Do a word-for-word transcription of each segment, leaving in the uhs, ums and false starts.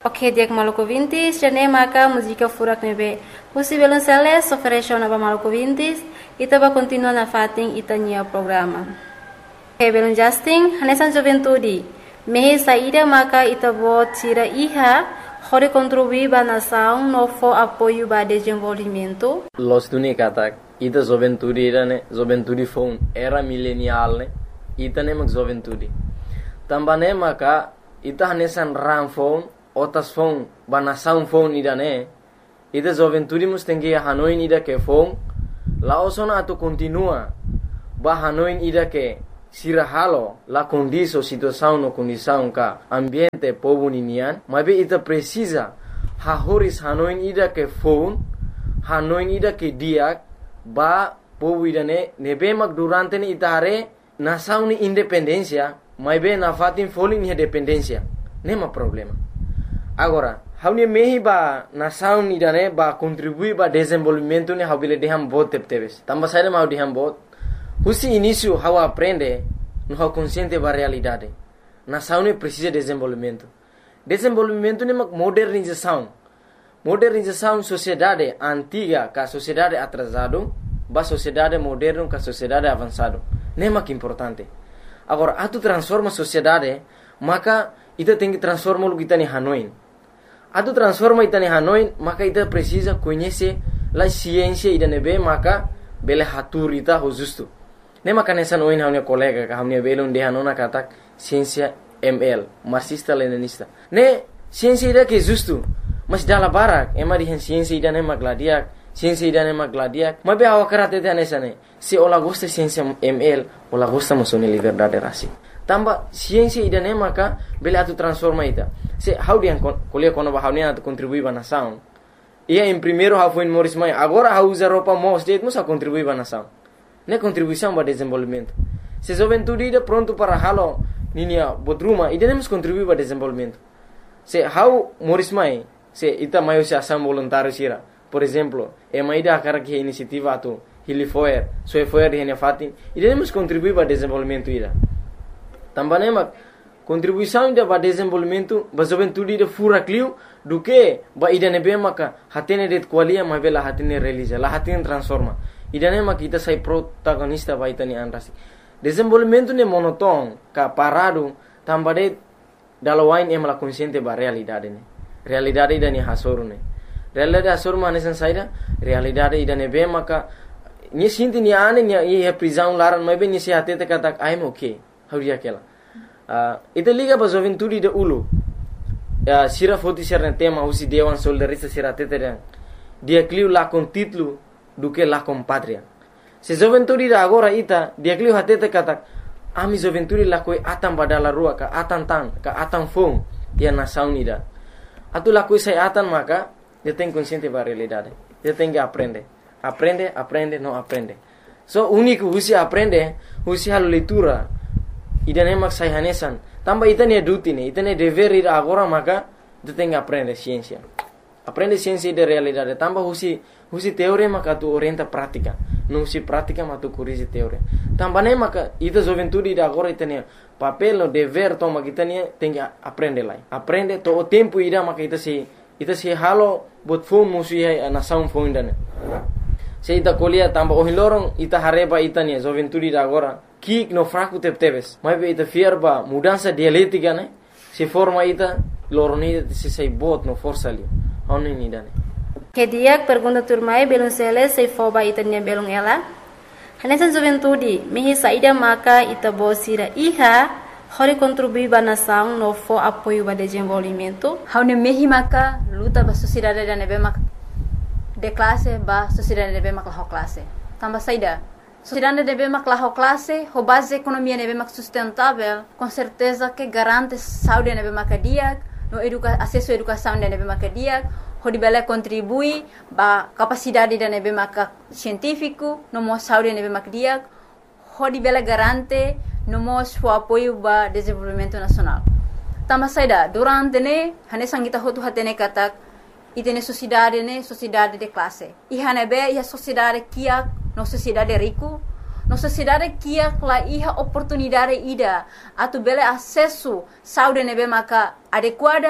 Ok, dia Maluku Vintis, jane maka música furak nebe. Husi Belonceles ofereceu na Maluku Vintis, ita ba continua na fating ita nia programa. Ok, Belon Justin, hanesan juventude. Mehe saída maka ita bo tira iha, hore contribuir ba nação no fo apoio ba desenvolvimento. Los duni katak, ita juventude ira ne, juventude phone era millennial ne, ita ne mak juventude. Tambane maka ita hanesan ram phone, otas phone ba nação phone ida ne, ita juventude mus tengi Hanoi ida ke phone, la osona atu continua ba Hanoi ida ke sirahalo la condição situação no condição ka ambiente povo ninian, mas ita precisa ha horis Hanoi ida ke phone, Hanoi ida ke diak ba povo ida ne nebe mak durante ni ita hare nação ni independência, mas be na fatin foling ni dependência, nema problema. Agora, haunia mehi ba nação ida ne ba contribuir ba desenvolvimento ni habile deham bot tepteves. Tamba saída mau deham bot. Husi início how aprende, no how consciente ba realidade. Nação ne precisa de desenvolvimento. Desenvolvimento ne mak modernização. Modernização sociedade antiga ka sociedade atrasado, ba sociedade moderno ka sociedade avançado. Ne mak importante. Agora, atu transforma sociedade, maka ita tem que transformar o que está em Hanoi. Atu transforma ita em Hanoi, maka ita precisa conhecer a ciência ida nebe, maka bele hatur ita ho justo. Ne maka nessa noin haunia colega ka haunia belon de hanona katak ciência M L, marxista leninista. Ne ciência ida que justo, mas dala barak, ema di ciência ida ne magladiak, ciência ida ne magladiak. Mas be awa karate te nessa ne. Se ola gosta ciência M L, ola gosta musone liberdade rasi. Tamba ciência ida ne maka bele atu transforma ita. Se how dia kuliah kono ba haunia atu contribui ba nação. Ia em primeiro how foi Morris Mai, agora how usa roupa mo state musa contribui ba nação. Ne contribuição ba desenvolvimento. Se juventude ida pronto para halo ninia bodruma, ida ne mus contribui ba desenvolvimento. Se how Morris Mai, se ita maio se ação voluntário sira. Por exemplo, e mai da cara que iniciativa atu Hilifoer, so foer di hanya fatin, ida ne mus contribui ba desenvolvimento ida. Tambane mak contribuição ida ba desenvolvimento ba juventude ida fura clio do que ba ida ne be maka hatene det qualia ma bela hatene realiza la hatene transforma ida ne mak ita sai protagonista ba ita ni anrasi desenvolvimento ne monoton ka parado tambade dalawain em la consciente ba realidade ne realidade ida ni hasoru ne realidade hasoru manesan saida realidade ida ne be maka ni sinti ni ane ni e prisão laran ma be ni se hatete kata I'm okay hauria kela uh, ita liga ba juventude de ulu uh, sira foti serna tema usi dewan soldarista sira teteren dia cliu la con titlu do que la com patria se juventude de agora ita dia cliu hatete kata ami juventude la koi atam badala rua ka atan tan ka atan fong dia nação unida atu la koi sai atan maka dia tem consciente ba realidade dia tem que aprender aprende aprende não aprende so único usi aprende usi hal leitura ida ne mak sai hanesan tamba ita ne duty ne ita ne dever ir agora maka tu tenga aprende ciência aprende ciência de realidade tamba husi husi teoria maka tu orienta prática não husi prática mas tu corrige teoria tamba ne maka ita juventude de agora ita ne papel no dever toma kita ne tenga aprende lá aprende to o tempo ida maka ita se ita se halo bot phone musi ai nação phone dane se ita colia tamba o hilorong ita hareba ita ne juventude de agora kik no fraco tep tebes mas be ita fierba mudança dialética né se forma ita loroni se sei bot no força ali oni ni dane Que dia pergunta turmai belum sele sei foba ita nia belum ela hanesan juventude mehi saída maka ita bosira iha hori contribuir ba nação no fo apoio ba desenvolvimento haune mehi maka luta ba sociedade da nebe mak de classe ba sociedade nebe mak la classe tamba saída sociedade nebe mak la classe ho base economia nebe mak sustentável com certeza que garante saúde nebe mak dia no educa acesso à educação nebe mak dia ho dibele contribui ba capacidade da nebe mak científico no mo saúde nebe mak dia ho dibele garante no mo o apoio ba desenvolvimento nacional tamba saída durante ne hane sangita ho tu hatene katak itene sociedade ne sociedade de classe e hanebe ia sociedade kia no sociedade rico no sociedade kia la iha oportunidade ida atu bele acesso saúde nebe maka adequada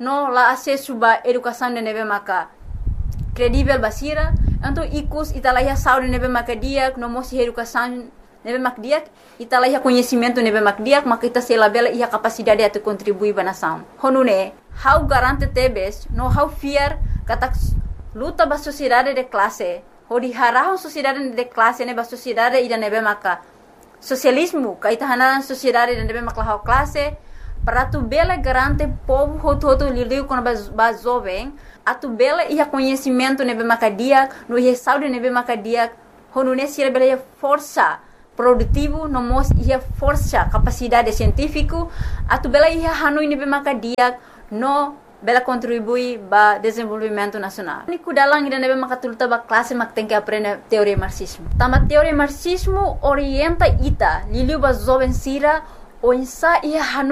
no la acesso ba educação de nebe maka credível basira, então icus italahia saúde nebe maka dia, no mosi educação nebe mak dia, italahia conhecimento nebe mak dia, maka ita se labela ia capacidade de contribuir ba nação. Honune, how garante tebes, no how fear kata luta ba sociedade de classe, hodi harahon sociedade de classe ne ba sociedade ida nebe maka socialismo, kaita hanan sociedade de nebe maka how classe, para tu bela garante povo hoto hoto liliu quando ba jovem, a tu bela ia conhecimento nebe maka dia, no ia saúde nebe maka dia, honune sira bela ia força produtivo, no mos ia força capacidade científico, a tu bela ia hanoi nebe maka dia, no bela contribui ba desenvolvimento nacional. Ni kudalang ida nebe maka tuluta ba classe mak tem que aprender teoria marxismo. Tama teoria marxismo orienta ita liliu ba jovem sira o insa ia hanoi